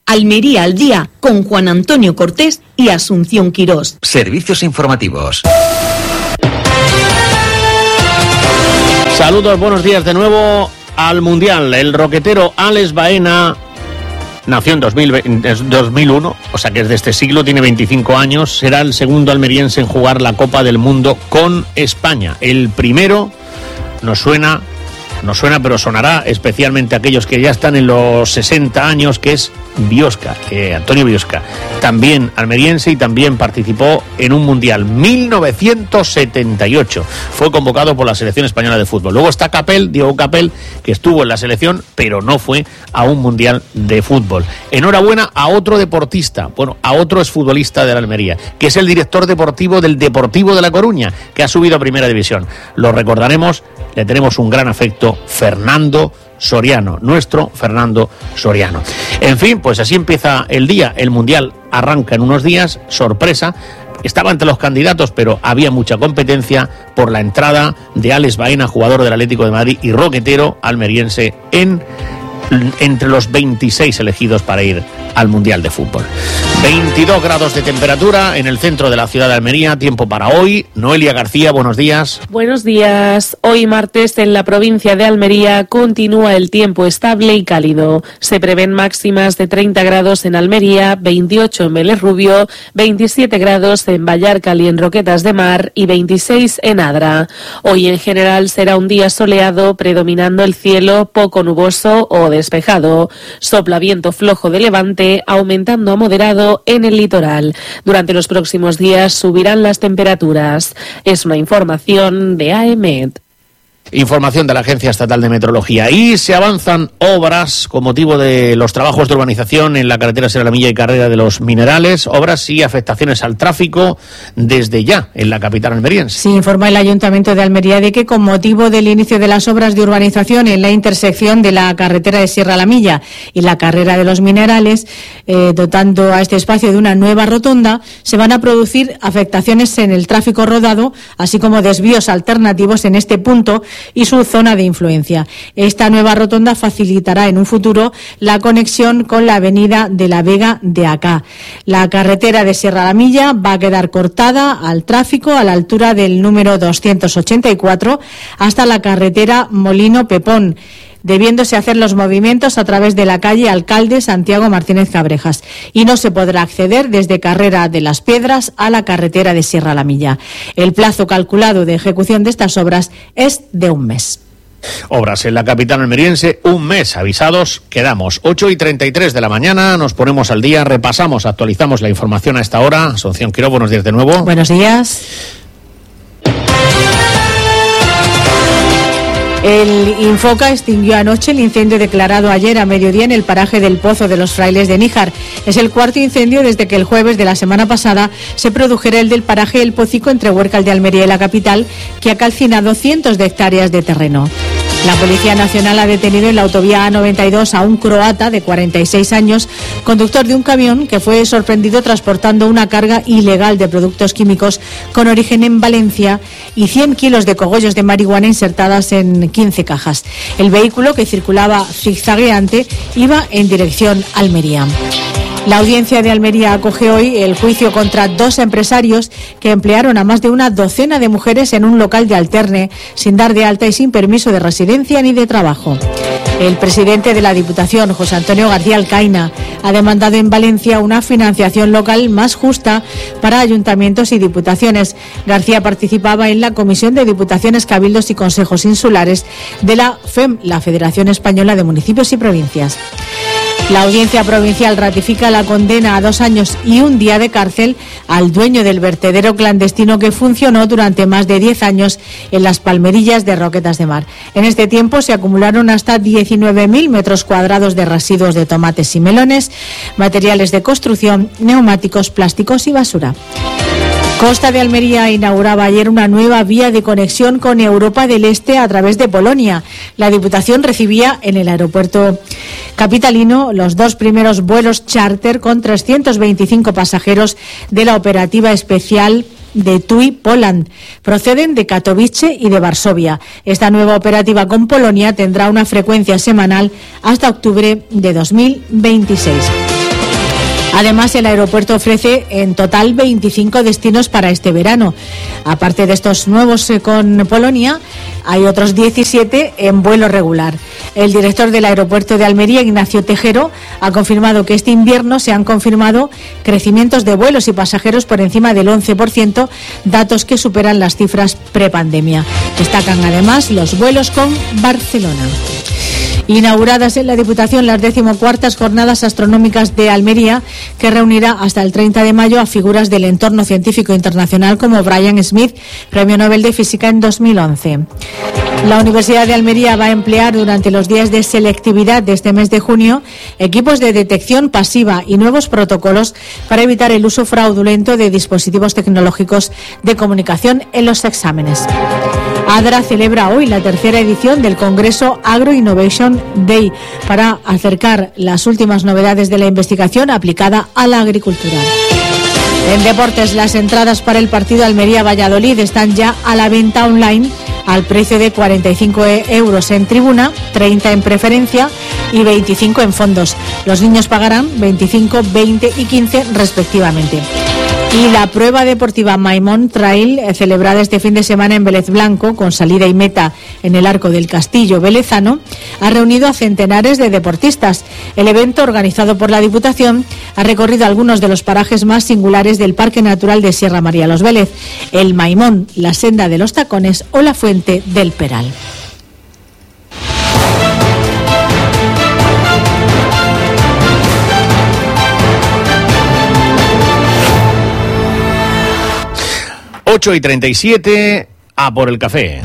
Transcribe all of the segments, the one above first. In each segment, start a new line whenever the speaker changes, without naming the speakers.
Almería al día, con Juan Antonio Cortés y Asunción Quirós.
Servicios informativos.
Saludos, buenos días de nuevo al Mundial. El roquetero Alex Baena nació en 2001, o sea que es de este siglo, tiene 25 años, será el segundo almeriense en jugar la Copa del Mundo con España. El primero nos suena, pero sonará especialmente a aquellos que ya están en los 60 años, que es Biosca, Antonio Biosca, también almeriense y también participó en un Mundial 1978. Fue convocado por la selección española de fútbol. Luego está Diego Capel, que estuvo en la selección, pero no fue a un Mundial de fútbol. Enhorabuena a otro deportista, a otro exfutbolista de la Almería, que es el director deportivo del Deportivo de La Coruña, que ha subido a Primera División. Lo recordaremos, le tenemos un gran afecto, Fernando Soriano, nuestro Fernando Soriano. En fin, pues así empieza el día. El Mundial arranca en unos días, sorpresa. Estaba entre los candidatos, pero había mucha competencia por la entrada de Alex Baena, jugador del Atlético de Madrid y roquetero almeriense, entre los 26 elegidos para ir al Mundial de Fútbol. 22 grados de temperatura en el centro de la ciudad de Almería. Tiempo para hoy. Noelia García, buenos días.
Buenos días. Hoy martes en la provincia de Almería continúa el tiempo estable y cálido. Se prevén máximas de 30 grados en Almería, 28 en Vélez Rubio, 27 grados en Vallarcal y en Roquetas de Mar y 26 en Adra. Hoy en general será un día soleado, predominando el cielo poco nuboso o despejado. Sopla viento flojo de levante, aumentando a moderado en el litoral. Durante los próximos días subirán las temperaturas. Es una información de AEMET.
Información de la Agencia Estatal de Meteorología. Y se avanzan obras con motivo de los trabajos de urbanización en la carretera Sierra de la Milla y Carrera de los Minerales. Obras y afectaciones al tráfico desde ya en la capital almeriense.
Sí, informa el Ayuntamiento de Almería de que con motivo del inicio de las obras de urbanización en la intersección de la carretera de Sierra de la Milla y la carrera de los Minerales, dotando a este espacio de una nueva rotonda, se van a producir afectaciones en el tráfico rodado, así como desvíos alternativos en este punto y su zona de influencia. Esta nueva rotonda facilitará en un futuro la conexión con la avenida de la Vega de Acá. La carretera de Sierra de la Milla va a quedar cortada al tráfico a la altura del número 284 hasta la carretera Molino Pepón, debiéndose hacer los movimientos a través de la calle Alcalde Santiago Martínez Cabrejas, y no se podrá acceder desde Carrera de las Piedras a la carretera de Sierra de la Milla. El plazo calculado de ejecución de estas obras es de un mes.
Obras en la capital almeriense, un mes. Avisados quedamos. 8:33 de la mañana, nos ponemos al día, repasamos, actualizamos la información a esta hora. Asunción Quirós, buenos días de nuevo.
Buenos días. El Infoca extinguió anoche el incendio declarado ayer a mediodía en el paraje del Pozo de los Frailes de Níjar. Es el cuarto incendio desde que el jueves de la semana pasada se produjera el del paraje El Pocico entre Huércal de Almería y la capital, que ha calcinado cientos de hectáreas de terreno. La Policía Nacional ha detenido en la autovía A92 a un croata de 46 años, conductor de un camión que fue sorprendido transportando una carga ilegal de productos químicos con origen en Valencia y 100 kilos de cogollos de marihuana insertadas en 15 cajas. El vehículo, que circulaba zigzagueante, iba en dirección a Almería. La audiencia de Almería acoge hoy el juicio contra dos empresarios que emplearon a más de una docena de mujeres en un local de Alterne, sin dar de alta y sin permiso de residencia ni de trabajo. El presidente de la Diputación, José Antonio García Alcaina, ha demandado en Valencia una financiación local más justa para ayuntamientos y diputaciones. García participaba en la Comisión de Diputaciones, Cabildos y Consejos Insulares de la FEM, la Federación Española de Municipios y Provincias. La Audiencia Provincial ratifica la condena a 2 años y un día de cárcel al dueño del vertedero clandestino que funcionó durante más de 10 años en las Palmerillas de Roquetas de Mar. En este tiempo se acumularon hasta 19.000 metros cuadrados de residuos de tomates y melones, materiales de construcción, neumáticos, plásticos y basura. Costa de Almería inauguraba ayer una nueva vía de conexión con Europa del Este a través de Polonia. La Diputación recibía en el aeropuerto capitalino los 2 primeros vuelos charter con 325 pasajeros de la operativa especial de TUI Poland. Proceden de Katowice y de Varsovia. Esta nueva operativa con Polonia tendrá una frecuencia semanal hasta octubre de 2026. Además, el aeropuerto ofrece en total 25 destinos para este verano. Aparte de estos nuevos con Polonia, hay otros 17 en vuelo regular. El director del aeropuerto de Almería, Ignacio Tejero, ha confirmado que este invierno se han confirmado crecimientos de vuelos y pasajeros por encima del 11%, datos que superan las cifras prepandemia. Destacan además los vuelos con Barcelona. Inauguradas en la Diputación las 14ª Jornadas Astronómicas de Almería, que reunirá hasta el 30 de mayo a figuras del entorno científico internacional como Brian Smith, Premio Nobel de Física en 2011. La Universidad de Almería va a emplear durante los días de selectividad de este mes de junio equipos de detección pasiva y nuevos protocolos para evitar el uso fraudulento de dispositivos tecnológicos de comunicación en los exámenes. ADRA celebra hoy la 3ª edición del Congreso Agro Innovation Day para acercar las últimas novedades de la investigación aplicada a la agricultura. En deportes, las entradas para el partido Almería-Valladolid están ya a la venta online al precio de 45 euros en tribuna, 30 en preferencia y 25 en fondos. Los niños pagarán 25, 20 y 15 respectivamente. Y la prueba deportiva Maimón Trail, celebrada este fin de semana en Vélez Blanco, con salida y meta en el Arco del Castillo Velezano, ha reunido a centenares de deportistas. El evento, organizado por la Diputación, ha recorrido algunos de los parajes más singulares del Parque Natural de Sierra María Los Vélez, el Maimón, la Senda de los Tacones o la Fuente del Peral.
Ocho y 37, a por el café.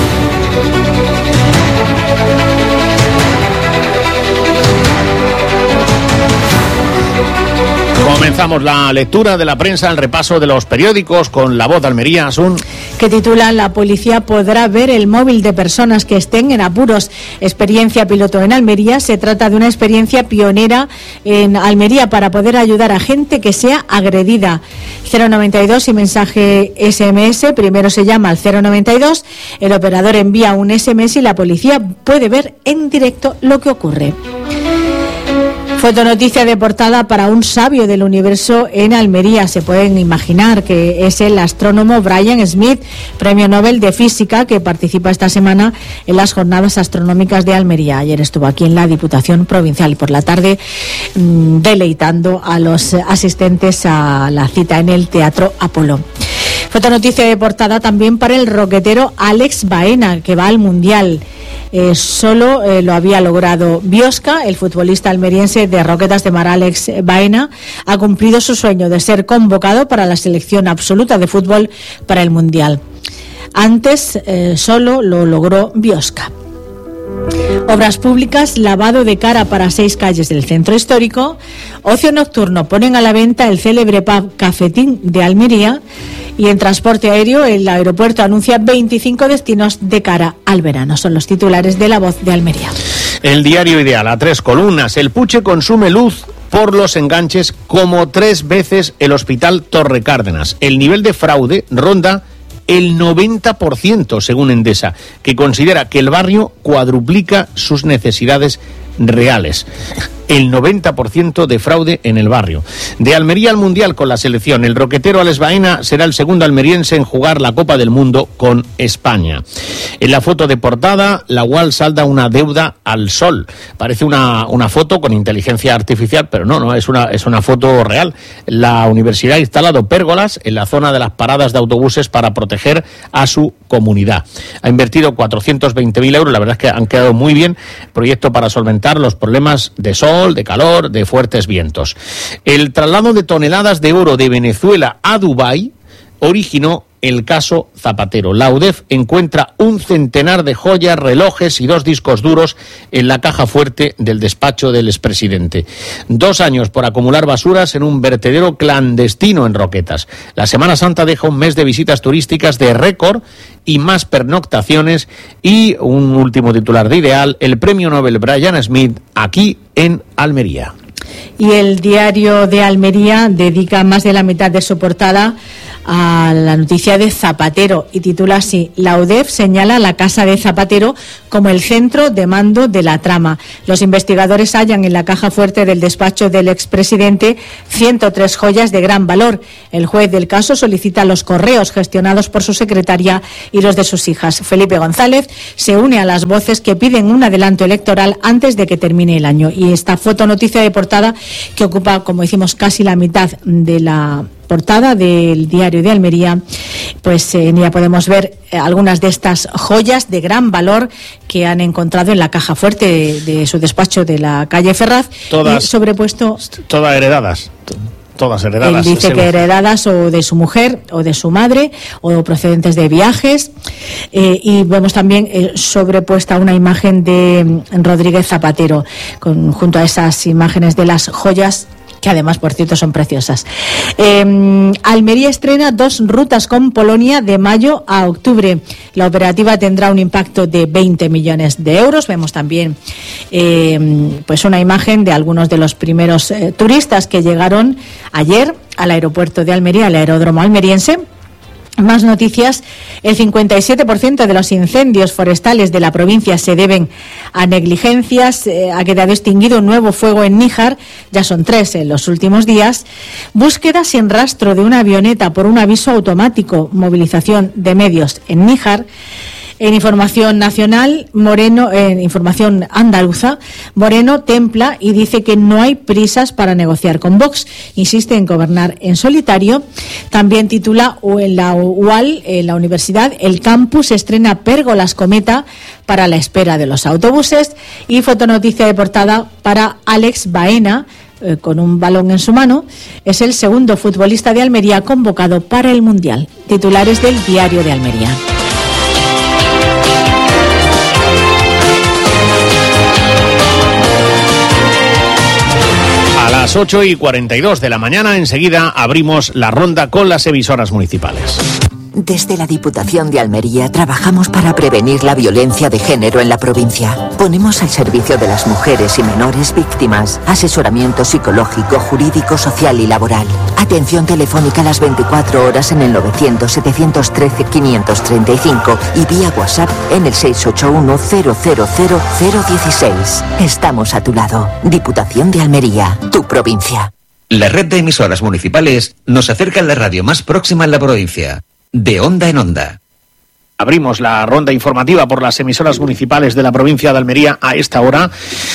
Comenzamos la lectura de la prensa, el repaso de los periódicos con La Voz de Almería, Asun.
Que titulan: La policía podrá ver el móvil de personas que estén en apuros. Experiencia piloto en Almería. Se trata de una experiencia pionera en Almería para poder ayudar a gente que sea agredida. 092 y mensaje SMS. Primero se llama al 092, el operador envía un SMS y la policía puede ver en directo lo que ocurre. Fotonoticia de portada para un sabio del universo en Almería. Se pueden imaginar que es el astrónomo Brian Smith, Premio Nobel de Física, que participa esta semana en las Jornadas Astronómicas de Almería. Ayer estuvo aquí en la Diputación Provincial y por la tarde deleitando a los asistentes a la cita en el Teatro Apolo. Fotonoticia de portada también para el roquetero Alex Baena, que va al Mundial. Solo lo había logrado Biosca. El futbolista almeriense de Roquetas de Mar, Alex Baena, ha cumplido su sueño de ser convocado para la selección absoluta de fútbol para el Mundial. Antes solo lo logró Biosca. Obras públicas, lavado de cara para 6 calles del centro histórico. Ocio nocturno, ponen a la venta el célebre pub Cafetín de Almería. Y en transporte aéreo, el aeropuerto anuncia 25 destinos de cara al verano. Son los titulares de La Voz de Almería.
El diario Ideal, a 3 columnas. El Puche consume luz por los enganches como 3 veces el Hospital Torre Cárdenas. El nivel de fraude ronda el 90%, según Endesa, que considera que el barrio cuadruplica sus necesidades reales. El 90% de fraude en el barrio. De Almería al Mundial con la selección, el roquetero Alex Baena será el segundo almeriense en jugar la Copa del Mundo con España. En la foto de portada, la UAL salda una deuda al sol. Parece una foto con inteligencia artificial, pero no, es una foto real. La universidad ha instalado pérgolas en la zona de las paradas de autobuses para proteger a su comunidad. Ha invertido 420.000 euros, la verdad es que han quedado muy bien. Proyecto para solventar los problemas de sol, de calor, de fuertes vientos. El traslado de toneladas de oro de Venezuela a Dubái originó el caso Zapatero. La UDEF encuentra un centenar de joyas, relojes y 2 discos duros en la caja fuerte del despacho del expresidente. 2 años por acumular basuras en un vertedero clandestino en Roquetas. La Semana Santa deja un mes de visitas turísticas de récord y más pernoctaciones. Y un último titular de Ideal, el Premio Nobel Brian Smith aquí en Almería.
Y el diario de Almería dedica más de la mitad de su portada a la noticia de Zapatero y titula así: la UDEF señala la casa de Zapatero como el centro de mando de la trama. Los investigadores hallan en la caja fuerte del despacho del expresidente 103 joyas de gran valor. El juez del caso solicita los correos gestionados por su secretaria y los de sus hijas. Felipe González se une a las voces que piden un adelanto electoral antes de que termine el año. Y esta fotonoticia de portada, que ocupa, como decimos, casi la mitad de la portada del Diario de Almería, pues en ella podemos ver algunas de estas joyas de gran valor que han encontrado en la caja fuerte de su despacho de la calle Ferraz.
Todas
sobrepuesto.
Todas heredadas. Todas heredadas.
Él dice que heredadas o de su mujer o de su madre o procedentes de viajes. Y vemos también sobrepuesta una imagen de Rodríguez Zapatero junto a esas imágenes de las joyas, que además, por cierto, son preciosas. Almería estrena 2 rutas con Polonia de mayo a octubre. La operativa tendrá un impacto de 20 millones de euros. Vemos también pues una imagen de algunos de los primeros turistas que llegaron ayer al aeropuerto de Almería, al aeródromo almeriense. Más noticias. El 57% de los incendios forestales de la provincia se deben a negligencias. Ha quedado extinguido un nuevo fuego en Níjar, ya son 3 en los últimos días. Búsqueda sin rastro de una avioneta por un aviso automático. Movilización de medios en Níjar. En información nacional, en información andaluza, Moreno templa y dice que no hay prisas para negociar con Vox. Insiste en gobernar en solitario. También titula en la UAL, en la universidad, el campus estrena pérgolas cometa para la espera de los autobuses. Y fotonoticia de portada para Alex Baena, con un balón en su mano. Es el segundo futbolista de Almería convocado para el Mundial. Titulares del Diario de Almería.
A las 8:42 de la mañana, enseguida abrimos la ronda con las emisoras municipales.
Desde la Diputación de Almería trabajamos para prevenir la violencia de género en la provincia. Ponemos al servicio de las mujeres y menores víctimas asesoramiento psicológico, jurídico, social y laboral. Atención telefónica las 24 horas en el 900-713-535 y vía WhatsApp en el 681-000-016. Estamos a tu lado. Diputación de Almería, tu provincia.
La red de emisoras municipales nos acerca a la radio más próxima en la provincia. De onda en onda.
Abrimos la ronda informativa por las emisoras municipales de la provincia de Almería a esta hora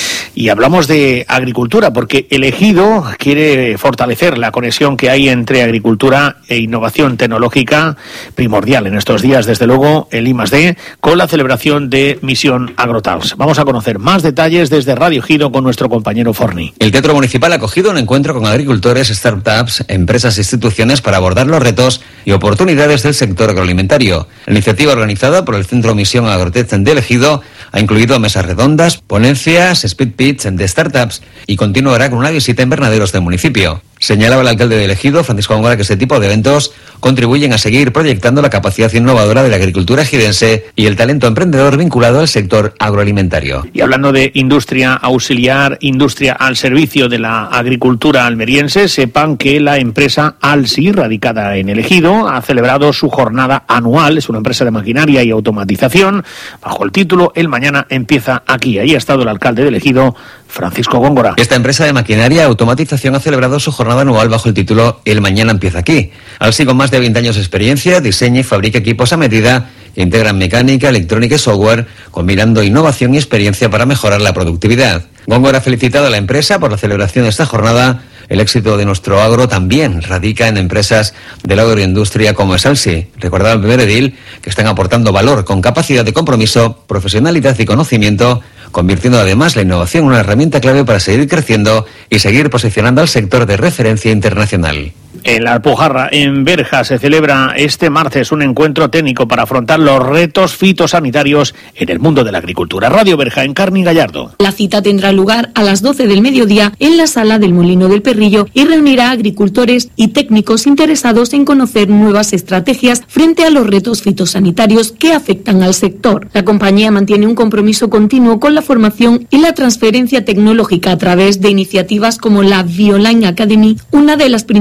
y hablamos de agricultura, porque el Ejido quiere fortalecer la conexión que hay entre agricultura e innovación tecnológica, primordial en estos días, desde luego, el I+D, con la celebración de Misión AgroTalks. Vamos a conocer más detalles desde Radio Ejido con nuestro compañero Forni.
El Teatro Municipal ha acogido un encuentro con agricultores, startups, empresas e instituciones para abordar los retos y oportunidades del sector agroalimentario. La iniciativa organizada por el Centro Misión Agrotech del Ejido ha incluido mesas redondas, ponencias, speed pitch de startups y continuará con una visita a invernaderos del municipio. Señalaba el alcalde de Ejido, Francisco Góngora, que este tipo de eventos contribuyen a seguir proyectando la capacidad innovadora de la agricultura ejidense y el talento emprendedor vinculado al sector agroalimentario.
Y hablando de industria auxiliar, industria al servicio de la agricultura almeriense, sepan que la empresa Alsi, radicada en el Ejido, ha celebrado su jornada anual. Es una empresa de maquinaria y automatización bajo el título El Mañana Empieza Aquí. Ahí ha estado el alcalde del Ejido, Francisco Góngora.
Esta empresa de maquinaria y automatización ha celebrado su jornada anual bajo el título El Mañana Empieza Aquí. Alsi, con más de 20 años de experiencia, diseña y fabrica equipos a medida que integran mecánica, electrónica y software, combinando innovación y experiencia para mejorar la productividad. Góngora ha felicitado a la empresa por la celebración de esta jornada. El éxito de nuestro agro también radica en empresas de la agroindustria como es Alsi. Recordaba el primer edil que están aportando valor con capacidad de compromiso, profesionalidad y conocimiento, convirtiendo además la innovación en una herramienta clave para seguir creciendo y seguir posicionando al sector de referencia internacional.
En la Alpujarra, en Berja, se celebra este martes un encuentro técnico para afrontar los retos fitosanitarios en el mundo de la agricultura. Radio Berja, en Carni Gallardo.
La cita tendrá lugar a las 12 del mediodía en la sala del Molino del Perrillo y reunirá a agricultores y técnicos interesados en conocer nuevas estrategias frente a los retos fitosanitarios que afectan al sector. La compañía mantiene un compromiso continuo con la formación y la transferencia tecnológica a través de iniciativas como la Bioline Academy, una de las principales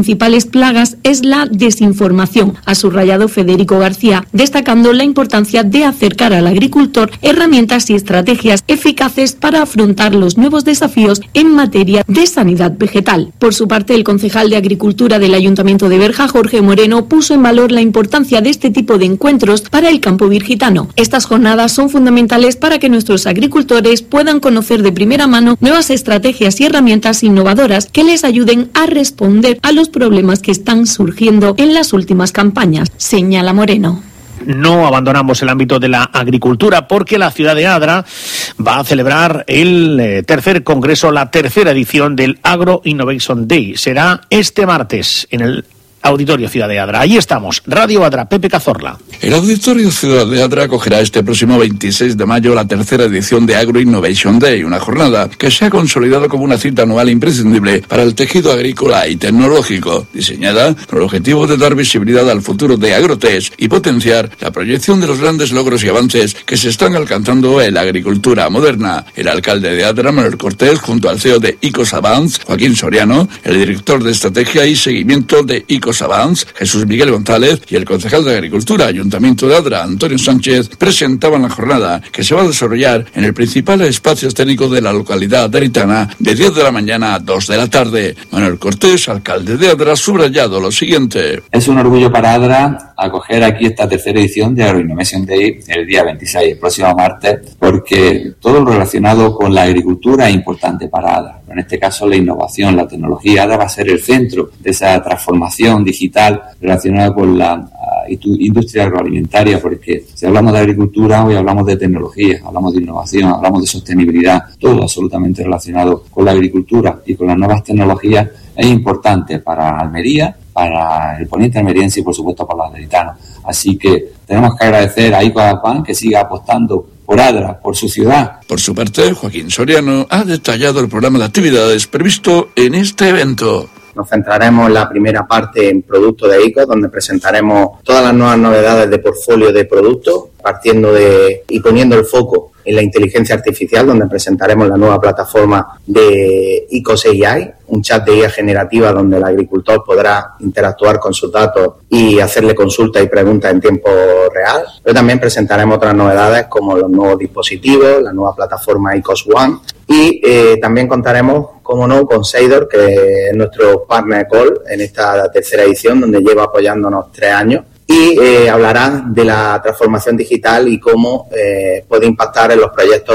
plagas es la desinformación, ha subrayado Federico García, destacando la importancia de acercar al agricultor herramientas y estrategias eficaces para afrontar los nuevos desafíos en materia de sanidad vegetal. Por su parte, el concejal de Agricultura del Ayuntamiento de Berja, Jorge Moreno, puso en valor la importancia de este tipo de encuentros para el campo virgitano. Estas jornadas son fundamentales para que nuestros agricultores puedan conocer de primera mano nuevas estrategias y herramientas innovadoras que les ayuden a responder a los problemas que están surgiendo en las últimas campañas, señala Moreno.
No abandonamos el ámbito de la agricultura porque la ciudad de Adra va a celebrar el tercer congreso, la tercera edición del Agro Innovation Day. Será este martes en el Auditorio Ciudad de Adra. Ahí estamos, Radio Adra, Pepe Cazorla.
El Auditorio Ciudad de Adra acogerá este próximo 26 de mayo la tercera edición de Agro Innovation Day, una jornada que se ha consolidado como una cita anual imprescindible para el tejido agrícola y tecnológico, diseñada con el objetivo de dar visibilidad al futuro de Agrotech y potenciar la proyección de los grandes logros y avances que se están alcanzando en la agricultura moderna. El alcalde de Adra, Manuel Cortés, junto al CEO de Icosavance, Joaquín Soriano, el director de Estrategia y Seguimiento de Icosavance, Jesús Miguel González, y el concejal de Agricultura, Ayuntamiento de Adra, Antonio Sánchez, presentaban la jornada que se va a desarrollar en el principal espacio técnico de la localidad aderitana de 10 de la mañana a 2 de la tarde. Manuel Cortés, alcalde de Adra, ha subrayado lo siguiente.
Es un orgullo para Adra acoger aquí esta tercera edición de Agro Innovation Day el día 26, el próximo martes, porque todo lo relacionado con la agricultura es importante para Adra. En este caso, la innovación, la tecnología. Adra va a ser el centro de esa transformación digital relacionada con la industria agroalimentaria, porque si hablamos de agricultura, hoy hablamos de tecnología, hablamos de innovación, hablamos de sostenibilidad, todo absolutamente relacionado con la agricultura y con las nuevas tecnologías es importante para Almería, para el poniente almeriense y por supuesto para los aderitanos. Así que tenemos que agradecer a Icosavance que siga apostando por Adra, por su ciudad.
Por su parte, Joaquín Soriano ha detallado el programa de actividades previsto en este evento.
Nos centraremos en la primera parte en productos de ICO, donde presentaremos todas las nuevas novedades de portfolio de productos, partiendo y poniendo el foco en la inteligencia artificial, donde presentaremos la nueva plataforma de ICOS AI, un chat de IA generativa donde el agricultor podrá interactuar con sus datos y hacerle consultas y preguntas en tiempo real. Pero también presentaremos otras novedades como los nuevos dispositivos, la nueva plataforma ICOS One y también contaremos, como no, con Seidor, que es nuestro partner call en esta tercera edición, donde lleva apoyándonos 3 años. Y hablará de la transformación digital y cómo puede impactar en los proyectos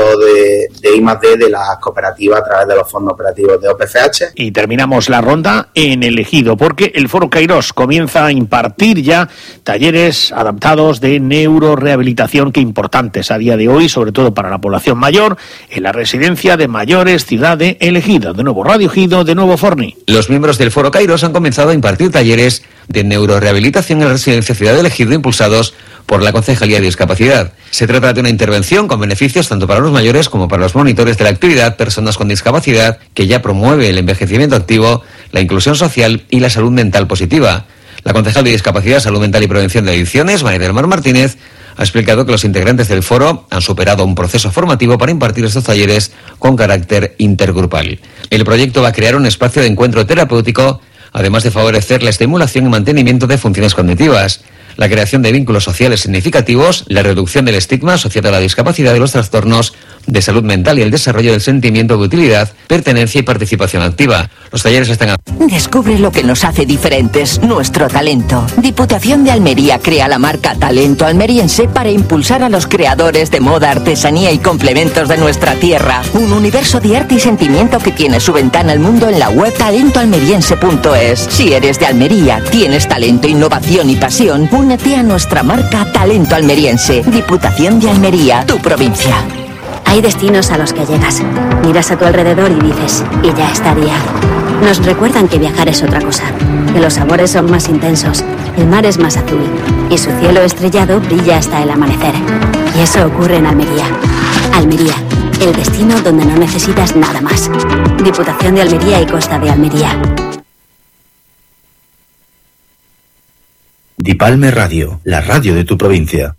de I+D de las cooperativas a través de los fondos operativos de OPCH.
Y terminamos la ronda en el Ejido, porque el Foro Cairós comienza a impartir ya talleres adaptados de neurorehabilitación, que importantes a día de hoy, sobre todo para la población mayor, en la residencia de mayores Ciudad de El Ejido. De nuevo Radio Ejido, de nuevo Forni.
Los miembros del Foro Cairós han comenzado a impartir talleres de neurorehabilitación en la residencia Ciudad del Ejido, impulsados por la Concejalía de Discapacidad. Se trata de una intervención con beneficios tanto para los mayores como para los monitores de la actividad, personas con discapacidad, que ya promueve el envejecimiento activo, la inclusión social y la salud mental positiva. La concejal de Discapacidad, Salud Mental y Prevención de Adicciones, María del Mar Martínez, ha explicado que los integrantes del foro han superado un proceso formativo para impartir estos talleres con carácter intergrupal. El proyecto va a crear un espacio de encuentro terapéutico, además de favorecer la estimulación y mantenimiento de funciones cognitivas, la creación de vínculos sociales significativos, la reducción del estigma asociado a la discapacidad y los trastornos de salud mental y el desarrollo del sentimiento de utilidad, pertenencia y participación activa. Los talleres están...
Descubre lo que nos hace diferentes, nuestro talento. Diputación de Almería crea la marca Talento Almeriense para impulsar a los creadores de moda, artesanía y complementos de nuestra tierra. Un universo de arte y sentimiento que tiene su ventana al mundo en la web talentoalmeriense.es. Si eres de Almería, tienes talento, innovación y pasión, únete a nuestra marca Talento Almeriense. Diputación de Almería, tu provincia.
Hay destinos a los que llegas, miras a tu alrededor y dices, y ya estaría. Nos recuerdan que viajar es otra cosa, que los sabores son más intensos, el mar es más azul y su cielo estrellado brilla hasta el amanecer. Y eso ocurre en Almería. Almería, el destino donde no necesitas nada más. Diputación de Almería y Costa de Almería.
Dipalme Radio, la radio de tu provincia.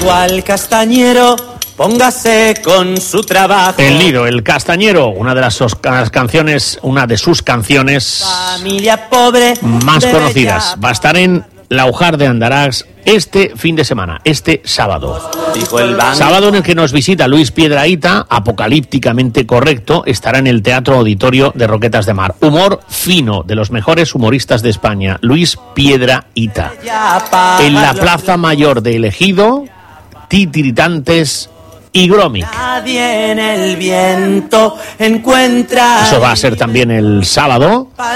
Dijo al castañero, póngase con su trabajo.
El Nido, el Castañero, una de sus canciones
Familia pobre
más conocidas. Va a estar en Laujar de Andarax este fin de semana, este sábado.
Dijo el banco.
Sábado en el que nos visita Luis Piedrahita, apocalípticamente correcto, estará en el Teatro Auditorio de Roquetas de Mar. Humor fino, de los mejores humoristas de España, Luis Piedrahita. En la Plaza Mayor de El Ejido, Titiritantes y Gromic.
Nadie en el viento encuentra.
Eso va a ser también el sábado.